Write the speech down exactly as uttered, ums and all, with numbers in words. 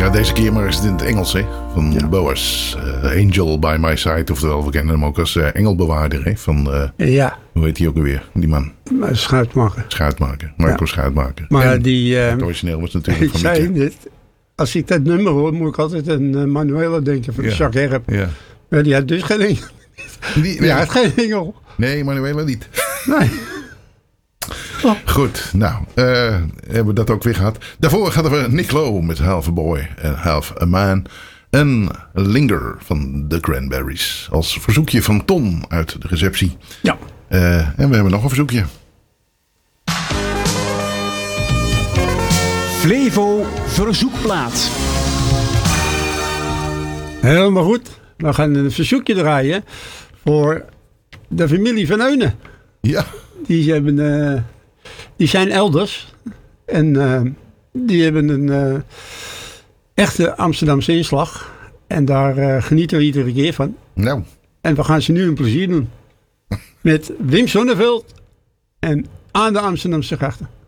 Ja, deze keer maar is het in het Engels, hè? Van ja. Boas. Uh, Angel by my side. Oftewel, we kennen hem ook als uh, engelbewaarder, hè? Van, uh, ja. Hoe heet hij ook alweer, die man? Schuitmaker. Schuitmaker. Marco ja. Schuitmaker. Maar en die... Uh, het origineel was natuurlijk ik van zei Mieke. dit, als ik dat nummer hoor, moet ik altijd aan uh, Manuela denken van ja. Jacques Herp. Ja. Maar die had dus geen engel. Die, die nee. had geen engel. Nee, Manuela niet. Nee. Oh. Goed, nou, uh, hebben we dat ook weer gehad. Daarvoor hadden we Nick Lowe met Half a Boy and Half a Man. En Linger van The Cranberries. Als verzoekje van Tom uit de receptie. Ja. Uh, en we hebben nog een verzoekje. Flevo verzoekplaat. Helemaal goed. We gaan een verzoekje draaien voor de familie van Eunen. Ja. Die, hebben, uh, die zijn elders. En uh, die hebben een uh, echte Amsterdamse inslag. En daar uh, genieten we iedere keer van. Nou. En we gaan ze nu een plezier doen. Met Wim Sonneveld en Aan de Amsterdamse grachten.